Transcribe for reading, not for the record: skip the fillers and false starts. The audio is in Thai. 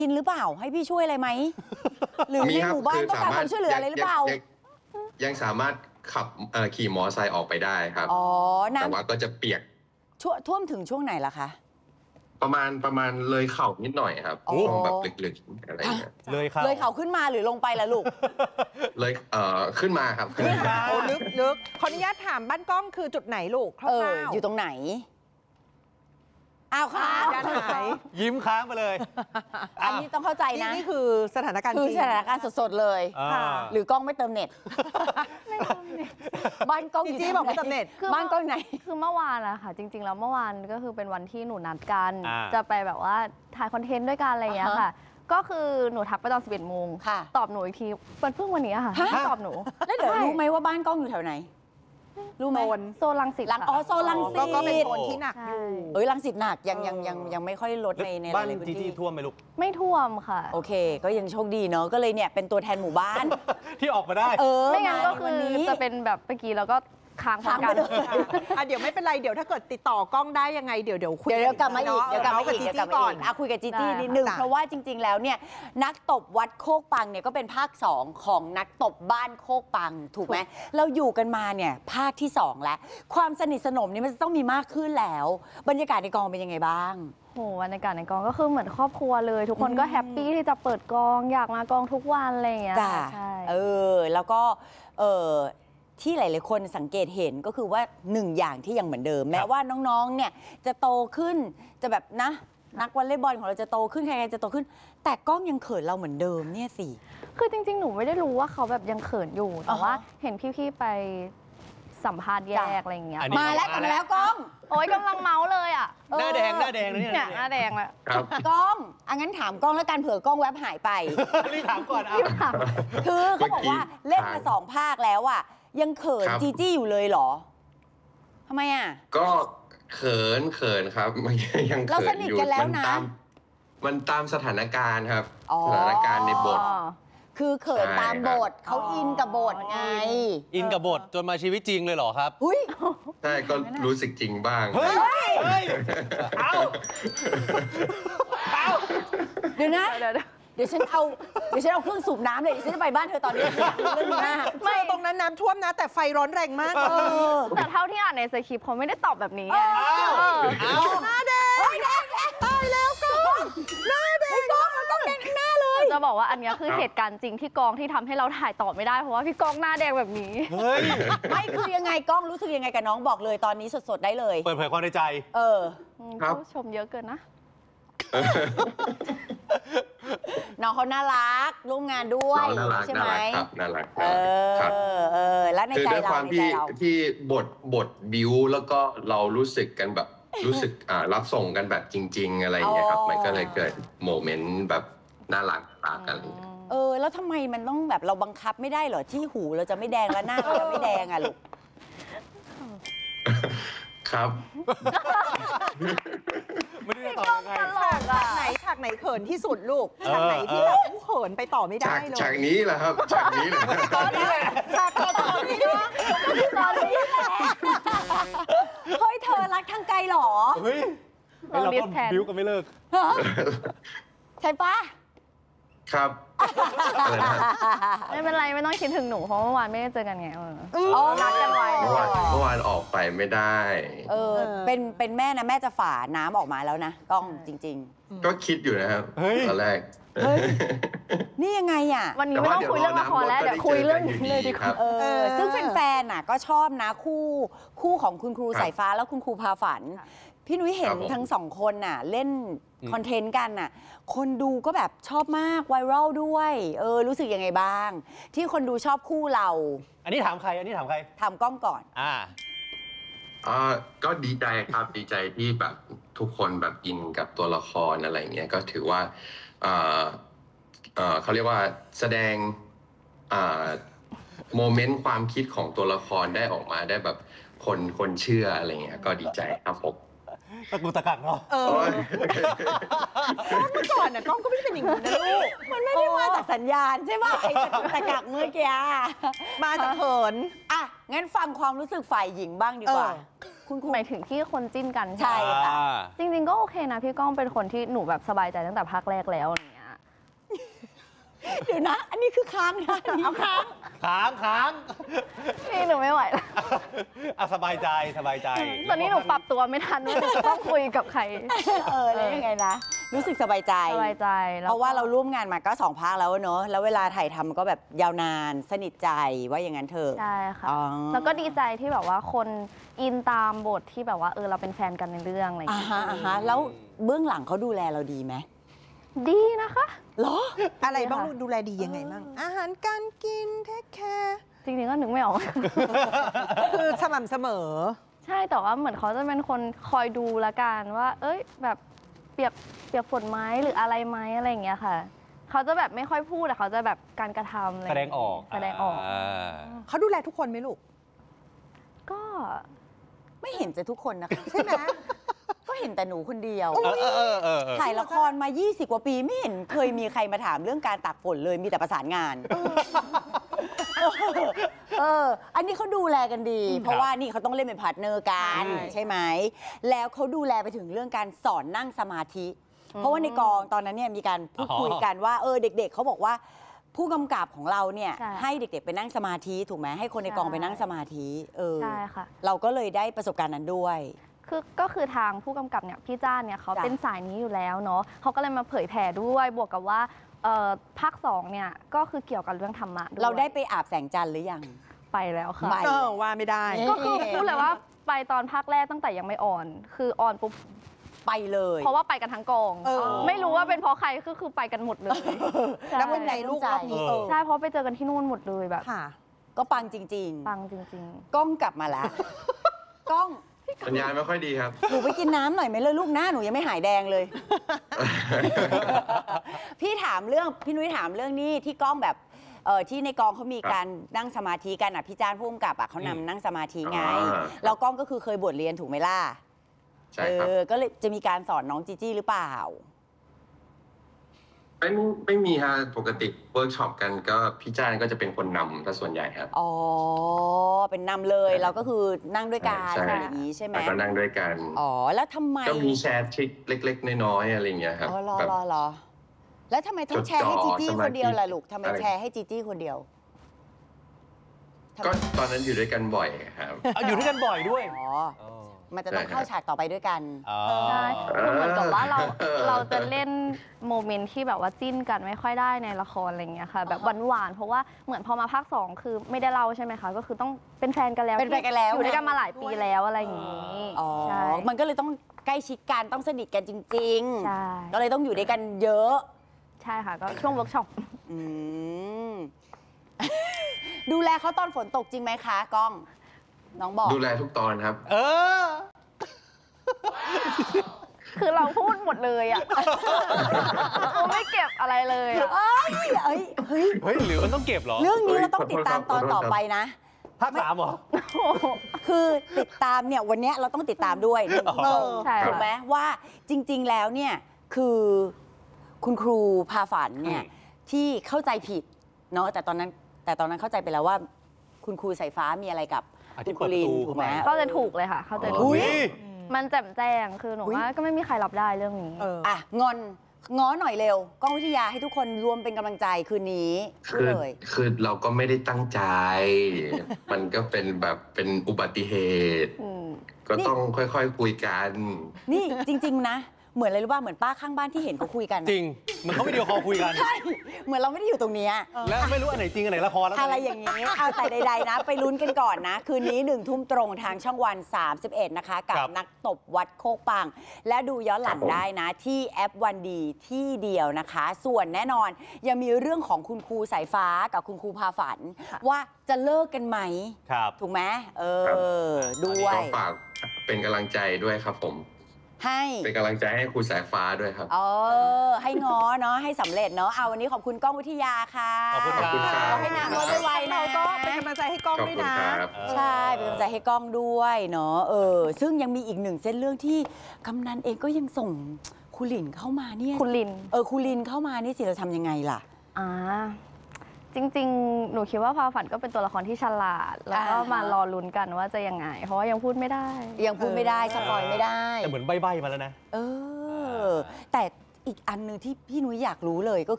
กินหรือเปล่าให้พี่ช่วยอะไรไหมหรือในหมู่บ้านต้องการความช่วยเหลืออะไรหรือเปล่ายังสามารถขับขี่มอไซค์ออกไปได้ครับอ๋อแต่ว่าก็จะเปียกท่วมถึงช่วงไหนล่ะคะประมาณเลยเข่านิดหน่อยครับช่วงแบบลึกๆอะไรเงี้ยเลยเข่าขึ้นมาหรือลงไปล่ะลูกเลยขึ้นมาครับขึ้นมาโอ้ลึกขออนุญาตถามบ้านกล้องคือจุดไหนลูกคร่าวๆอยู่ตรงไหนอ้าวค่ะการหายยิ้มค้างไปเลยอันนี้ต้องเข้าใจนะนี่คือสถานการณ์คือสถานการณ์สดๆเลยหรือกล้องไม่เติมเน็ตบ้านกล้องจีบอกไม่เติมเน็ตบ้านกล้องไหนคือเมื่อวานอะค่ะจริงๆแล้วเมื่อวานก็คือเป็นวันที่หนูนัดกันจะไปแบบว่าถ่ายคอนเทนต์ด้วยกันอะไรอย่างเงี้ยค่ะก็คือหนูทักไปตอน11 โมงตอบหนูอีกทีเพิ่งวันนี้ค่ะตอบหนูแล้วเดี๋ยวรู้ไหมว่าบ้านกล้องอยู่แถวไหนรู้ไหมโซนรังสิตโซนรังสิตก็เป็นโซนที่หนักอยู่รังสิตหนักยังไม่ค่อยลดในบ้านจีจี้ท่วมไหมลูกไม่ท่วมค่ะโอเคก็ยังโชคดีเนาะก็เลยเนี่ยเป็นตัวแทนหมู่บ้านที่ออกมาได้ไม่งั้นก็คือจะเป็นแบบเมื่อกี้แล้วก็ค้างกันเดี๋ยวไม่เป็นไรเดี๋ยวถ้าเกิดติดต่อกล้องได้ยังไงเดี๋ยวคุยกลับมาอีกก่อนคุยกับจีจี้นิดนึงเพราะว่าจริงๆแล้วเนี่ยนักตบวัดโคกปังเนี่ยก็เป็นภาค2ของนักตบบ้านโคกปังถูกไหมเราอยู่กันมาเนี่ยภาคที่2แล้วความสนิทสนมนี่มันต้องมีมากขึ้นแล้วบรรยากาศในกองเป็นยังไงบ้างโหบรรยากาศในกองก็คือเหมือนครอบครัวเลยทุกคนก็แฮปปี้ที่จะเปิดกองอยากมากองทุกวันอะไรอย่างเงี้ยใช่แล้วก็ที่หลายๆคนสังเกตเห็นก็คือว่า1อย่างที่ยังเหมือนเดิมแม้ว่าน้องๆเนี่ยจะโตขึ้นจะแบบนะนักวอลเลย์บอลของเราจะโตขึ้นใครๆจะโตขึ้นแต่กล้องยังเขินเราเหมือนเดิมเนี่ยสิคือจริงๆหนูไม่ได้รู้ว่าเขาแบบยังเขินอยู่แต่ว่าเห็นพี่ๆไปสัมภาษณ์แยกอะไรอย่างเงี้ยมาแล้วกล้องโอ้ยกำลังเมาเลยอ่ะหน้าแดงนะเนี่ยหน้าแดงแล้วกล้องงั้นถามกล้องแล้วกันเผื่อกล้องแวบหายไปรีบถามก่อนคือเขาบอกว่าเล่นมา2 ภาคแล้วอ่ะยังเขินจีจี้อยู่เลยเหรอทำไมอ่ะก็เขินครับมันยังเขินอยู่มันตามสถานการณ์ครับสถานการณ์ในบทคือเขินตามบทเขาอินกับบทไงอินกับบทจนมาชีวิตจริงเลยเหรอครับใช่ก็รู้สึกจริงบ้างเอาเดี๋ยวนะเดี๋ยวฉันเอาเครื่องสูบน้ำเลยฉันจะไปบ้านเธอตอนนี้เรื่องนี้นะไม่ตรงนั้นน้ำท่วมนะแต่ไฟร้อนแรงมากแต่เท่าที่อ่านในสคริปต์เขาไม่ได้ตอบแบบนี้หน้าแดงตายแล้วกล้องหน้าแดงกล้องมันต้องแดงทั้งหน้าเลยจะบอกว่าอันนี้คือเหตุการณ์จริงที่กองที่ทำให้เราถ่ายต่อไม่ได้เพราะว่าพี่กองหน้าแดงแบบนี้ไม่คือยังไงกล้องรู้สึกยังไงกับน้องบอกเลยตอนนี้สดๆได้เลยเปิดเผยความในใจเขาชมเยอะเกินนะน้องเขาน่ารักร่วมงานด้วยใช่ไหมน่ารักแล้วในใจเราด้วยความที่บทบิวแล้วก็เรารู้สึกกันแบบรู้สึกรับส่งกันแบบจริงๆอะไรอย่างเงี้ยครับมันก็เลยเกิดโมเมนต์แบบน่ารักตากันแล้วทำไมมันต้องแบบเราบังคับไม่ได้เหรอที่หูเราจะไม่แดงแล้วหน้าเราจะไม่แดงอ่ะลูกครับไม่ได้ตอบยังไงฉากไหนเขินที่สุดลูกฉากไหนที่แบบเขินไปต่อไม่ได้เลยฉากนี้แหละครับฉากนี้แหละตอนนี้แหละฉากตอนนี้ตอนนี้แหละเฮ้ยเธอรักทางไกลหรอเฮ้ยเราก็บิ้วกันไม่เลิกใช่ปะครับไม่เป็นไรไม่ต้องคิดถึงหนูเพราะเมื่อวานไม่ได้เจอกันไงนัดกันไว้เมื่อวานออกไปไม่ได้เป็นแม่นะแม่จะฝาน้ำออกมาแล้วนะกล้องจริงๆก็คิดอยู่นะครับตอนแรกนี่ยังไงอ่ะวันนี้ไม่ต้องคุยเรื่องละครแล้วเดี๋ยวคุยเรื่องนี้เลยดีกว่าซึ่งแฟนๆน่ะก็ชอบนะคู่ของคุณครูสายฟ้าแล้วคุณครูพาฝันพี่นุ้ยเห็นทั้ง2 คนน่ะเล่นคอนเทนต์กันน่ะคนดูก็แบบชอบมากไวรัลด้วยรู้สึกยังไงบ้างที่คนดูชอบคู่เราอันนี้ถามใครถามกล้องก่อนก็ดีใจครับดีใจที่แบบทุกคนแบบอินกับตัวละครอะไรเงี้ยก็ถือว่าเขาเรียกว่าแสดงโมเมนต์ความคิดของตัวละครได้ออกมาได้แบบคนเชื่ออะไรเงี้ยก็ดีใจครับผมตะกุตะกักเนาะเมื่อก่อนน่ะกล้องก็ไม่เป็นอย่างนี้นะลูกมันไม่ได้มาจากสัญญาณใช่ไหมไอ้ตะกักเมื่อกี้มาจากเขินงั้นฟังความรู้สึกฝ่ายหญิงบ้างดีกว่าคุณหมายถึงที่คนจิ้นกันใช่ค่ะจริงๆก็โอเคนะพี่ก้องเป็นคนที่หนูแบบสบายใจตั้งแต่ภาคแรกแล้วอย่างเงี้ยยวนะ อันนี้คือค้างนะอันนี้ค้างค้างพี่หนูไม่ไหวแล้วอ่ะสบายใจตอนนี้หนูปรับตัวไม่ทันว่าหนูจะต้องคุยกับใครแล้วยังไงนะรู้สึกสบายใจสบายใจแล้วเพราะว่าเราร่วมงานมาก็2 ภาคแล้วเนอะแล้วเวลาถ่ายทำก็แบบยาวนานสนิทใจว่าอย่างนั้นเถอะใช่ค่ะอ๋อแล้วก็ดีใจที่แบบว่าคนอินตามบทที่แบบว่าเราเป็นแฟนกันในเรื่องอะไรอย่างอ่าเงี้ยฮะแล้วเบื้องหลังเขาดูแลเราดีไหมดีนะคะเหรออะไรบ้างลูกดูแลดียังไงบ้างอาหารการกินเทคแคร์จริงๆก็นึกไม่ออกคือสม่ำเสมอใช่แต่ว่าเหมือนเขาจะเป็นคนคอยดูละกันว่า แบบเปียกฝนไหมหรืออะไรไหมอะไรอย่างเงี้ยค่ะ เขาจะแบบไม่ค่อยพูดแต่เขาจะแบบการกระทำอะไรแสดงออกแสดงออกเขาดูแลทุกคนไหมลูกก็ไม่เห็นจะทุกคนนะคะใช่ไหมก็เห็นแต่หนูคนเดียวเออถ่ายละครมา 20 กว่าปีไม่เห็นเคยมีใครมาถามเรื่องการตากฝนเลยมีแต่ประสานงาน อันนี้เขาดูแลกันดี เพราะว่านี่เขาต้องเล่นเป็นพาร์ทเนอร์กันใช่ไหมแล้วเขาดูแลไปถึงเรื่องการสอนนั่งสมาธิ เพราะว่าในกองตอนนั้นเนี่ยมีการพูดคุยกันว่าเด็กๆเขาบอกว่าผู้กำกับของเราเนี่ยให้เด็กๆไปนั่งสมาธิถูกไหมให้คนในกองไปนั่งสมาธิใช่ค่ะเราก็เลยได้ประสบการณ์นั้นด้วยก็คือทางผู้กำกับเนี่ยพี่จ้านเนี่ยเขาเป็นสายนี้อยู่แล้วเนาะเขาก็เลยมาเผยแผ่ด้วยบวกกับว่าภาค 2เนี่ยก็คือเกี่ยวกับเรื่องธรรมะด้วยเราได้ไปอาบแสงจันทร์หรือยังไปแล้วค่ะไปว่าไม่ได้ก็คือพูดเลยว่าไปตอนภาคแรกตั้งแต่ยังไม่ออน คือออนปุ๊บไปเลยเพราะว่าไปกันทั้งกอง ไม่รู้ว่าเป็นเพราะใครคือไปกันหมดเลยแล้วเป็นไงลูกรอบนี้ใช่เพราะไปเจอกันที่นู่นหมดเลยแบบค่ะก็ปังจริงปังจริงๆ กล้องกลับมาแล้ว กล้องสัญญาณไม่ค่อยดีครับหนูไปกินน้ำหน่อยไหมเลยลูกหน้าหนูยังไม่หายแดงเลย พี่นุ้ยถามเรื่องนี้ที่กล้องแบบที่ในกองเขามีการนั่งสมาธิกันพี่จ้านผู้กำกับเขานำนั่งสมาธิไง แล้วกล้องก็คือเคยบวชเรียนถูกไหมล่ะใช่ครับก็เลยจะมีการสอนน้องจีจี้หรือเปล่าไม่มีฮะปกติเวิร์กช็อปกันก็พี่จ้านก็จะเป็นคนนำซะส่วนใหญ่ครับอ๋อ เป็นนำเลยเราก็คือนั่งด้วยกันใช่อย่างนี้ใช่ไหมแล้วก็นั่งด้วยกันอ๋อแล้วทำไมก็มีแชร์ทริคเล็กๆน้อยๆอะไรอย่างเงี้ยครับอ๋อรอแบบรอแล้วทำไมต้องแชร์ให้จีจี้คนเดียวล่ะลูกทำไมอะไรแชร์ให้จีจี้คนเดียวก็ตอนนั้นอยู่ด้วยกันบ่อยครับอยู่ด้วยกันบ่อยด้วยอ๋อ มันจะต้องเข้าฉากต่อไปด้วยกันๆใช่คือเหมือนกับว่าเราจะเล่นโมเมนต์ที่แบบว่าจิ้นกันไม่ค่อยได้ในละครอะไรอย่างเงี้ยค่ะ แบบหวานๆเพราะว่าเหมือนพอมาภาค 2 คือไม่ได้เล่าใช่ไหมคะก็คือต้องเป็นแฟนกันแล้วเป็นแฟนกันแล้วอยู่ด้วยกันมาหลายปีแล้วอะไรอย่างงี้อ๋อใช่มันก็เลยต้องใกล้ชิดกันต้องสนิทกันจริงใช่ๆ ก็เลยต้องอยู่ด้วยกันเยอะใช่ค่ะก็ช่วงเวิร์กช็อปอืม ดูแลเขาตอนฝนตกจริงไหมคะกล้อง น้องบอกดูแลทุกตอนครับคือเราพูดหมดเลยอ่ะ เราไม่เก็บอะไรเลยอ่ะเฮ้ยหรือมันต้องเก็บเหรอเรื่องนี้เราต้องติดตามตอนต่อไปนะภาค 3เหรอคือติดตามเนี่ยวันเนี้ยเราต้องติดตามด้วยหนึ่งใช่ค่ะถูกไหมว่าจริง ๆ แล้วเนี่ยคือคุณครูพาฝันเนี่ยที่เข้าใจผิดเนาะแต่ตอนนั้นเข้าใจไปแล้วว่า คุณครูสายฟ้ามีอะไรกับที่คุณครูลินเปิดประตูถูกไหมก็จะถูกเลยค่ะเข้าใจถูอุ๊กยมันแจ่มแจ้งคือหนูอุ๊ยว่าก็ไม่มีใครรับได้เรื่องนี้อ่ะง้อหน่อยเร็วกล้องวิทยาให้ทุกคนรวมเป็นกำลังใจคืนนี้พูดเลยคือเราก็ไม่ได้ตั้งใจ มันก็เป็นแบบเป็นอุบัติเหตุ ก็ต้องค่อยๆคุยกันนี่จริง ๆ นะ เหมือนอะไรรู้ป่ะเหมือนป้าข้างบ้านที่เห็นเขาคุยกันจริง มันเขาวิดีโอคอลคุยกันใช่เหมือนเราไม่ได้อยู่ตรงเนี้ยแล้วไม่รู้อันไหนจริงอันไหนละครแล้วอะไรอย่างนี้เอาแต่ใด ๆ นะ ไปลุ้นกันก่อนนะ คืนนี้1 ทุ่มตรงทางช่องวัน 31 นะคะ กับนักตบวัดโคกปัง และดูย้อนหลังได้นะ ที่แอปวันดีที่เดียวนะคะ ส่วนแน่นอนยังมีเรื่องของคุณครูสายฟ้ากับคุณครูพาฝัน ว่าจะเลิกกันไหมครับถูกไหมครับด้วยก็ฝากเป็นกำลังใจด้วยครับผมให้เป็นกำลังใจให้ครูสายฟ้าด้วยครับให้ง้อเนาะให้สำเร็จเนาะเอาวันนี้ขอบคุณกล้องวิทยาค่ะขอบคุณครับขอให้นางรถไวๆนะเราก็เป็นกำลังใจให้กล้องขอบด้วยคุณนะครับใช่เป็นกำลังใจให้กล้องด้วยเนาะซึ่งยังมีอีกหนึ่งเส้นเรื่องที่กำนันเองก็ยังส่งคุณหลินเข้ามาเนี่ยคุณลินคุณลินเข้ามานี่สิเราทำยังไงล่ะจริงๆ หนูคิดว่าพาฝันก็เป็นตัวละครที่ฉลาด แล้วก็มารอลุ้นกันว่าจะยังไง เพราะว่ายังพูดไม่ได้ยังพูดไม่ได้สปอยไม่ได้แต่เหมือนใบๆมาแล้วนะแต่อีกอันหนึ่งที่พี่นุ้ยอยากรู้เลยก็